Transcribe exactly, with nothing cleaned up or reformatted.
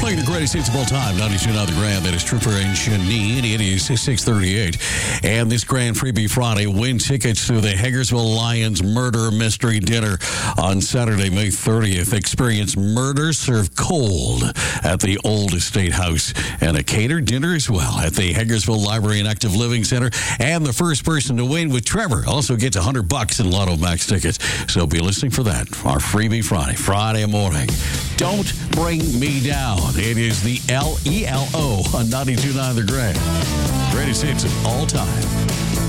Playing the greatest hits of all time, ninety-two point nine The Grand. That is Trooper and Janine. It is six thirty-eight. And this Grand Freebie Friday, win tickets to the Hagersville Lions Murder Mystery Dinner on Saturday, May thirtieth. Experience murder served cold at the Old Estate House. And a catered dinner as well at the Hagersville Library and Active Living Center. And the first person to win with Trevor also gets one hundred bucks in Lotto Max tickets. So be listening for that. Our Freebie Friday, Friday morning. Don't Bring Me Down. It is the L E L O on ninety-two point nine The Grand. Greatest hits of all time.